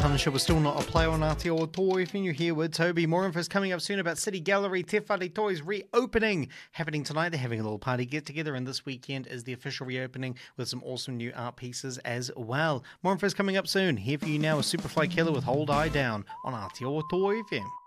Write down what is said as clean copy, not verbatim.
Punisher was still not a player on Aotearoa Toy. If you're here with Toby, more info is coming up soon about City Gallery Te Whare Toys reopening. Happening tonight, they're having a little party get-together, and this weekend is the official reopening with some awesome new art pieces as well. More info is coming up soon. Here for you now is Superfly Killer with Hold I Down on Aotearoa Toy FM.